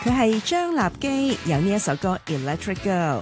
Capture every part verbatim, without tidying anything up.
佢係張立基，有呢一首歌《Electric Girl》，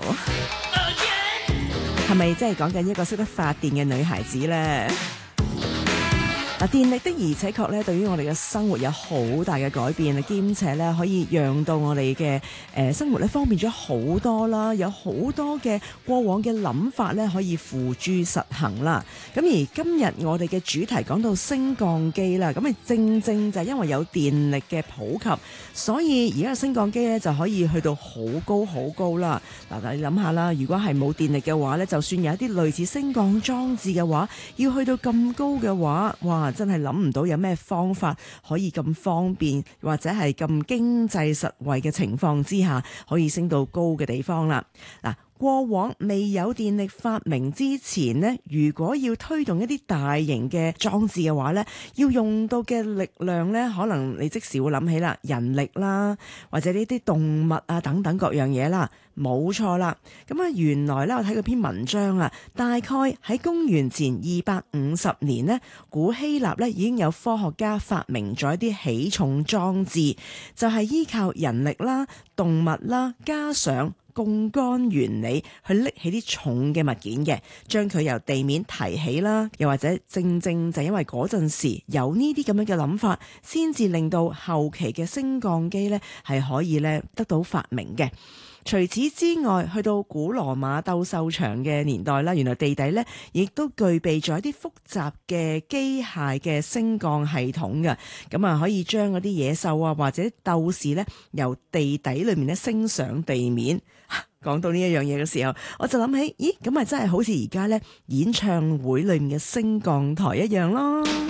係咪真係講緊一個識得發電嘅女孩子呢？嗱，電力的而且確咧，對於我哋嘅生活有好大嘅改變，兼且咧可以讓到我哋嘅誒生活咧方便咗好多啦，有好多嘅過往嘅諗法咧可以付諸實行啦。咁而今日我哋嘅主題講到升降機啦，咁啊正正就係因為有電力嘅普及，所以而家嘅升降機咧就可以去到好高好高啦。嗱，你諗下啦，如果係冇電力嘅話咧，就算有一啲類似升降裝置嘅話，要去到咁高嘅話，哇！真係諗唔到有咩方法可以咁方便或者係咁經濟實惠嘅情況之下，可以升到高嘅地方啦。嗱，過往未有電力發明之前呢，如果要推動一啲大型嘅裝置嘅話呢，要用到嘅力量呢，可能你即時會諗起啦，人力啦，或者呢啲動物啊等等各樣嘢啦。冇錯啦，咁啊原來咧我睇過篇文章啊，大概喺公元前二百五十年呢，古希臘咧已經有科學家發明咗一啲起重裝置，就係依靠人力啦、動物啦，加上槓桿原理去拎起啲重嘅物件嘅，將佢由地面提起啦，又或者正正就因為嗰陣時有呢啲咁樣嘅諗法，先至令到後期嘅升降機咧係可以咧得到發明嘅。除此之外，去到古羅馬鬥獸場嘅年代啦，原來地底咧亦都具備咗一啲複雜嘅機械嘅升降系統嘅，咁啊可以將嗰啲野獸啊或者鬥士咧由地底裏面咧升上地面。講到呢一樣嘢嘅時候，我就諗起，咦，咁咪真係好似而家咧演唱會裏面嘅升降台一樣咯。